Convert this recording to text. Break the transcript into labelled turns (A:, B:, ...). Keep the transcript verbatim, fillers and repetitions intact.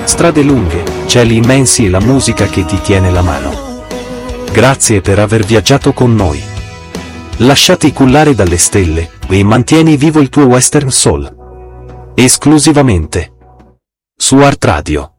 A: Strade lunghe, cieli immensi e la musica che ti tiene la mano. Grazie per aver viaggiato con noi. Lasciati cullare dalle stelle, e mantieni vivo il tuo Western Soul. Esclusivamente su Art Radio.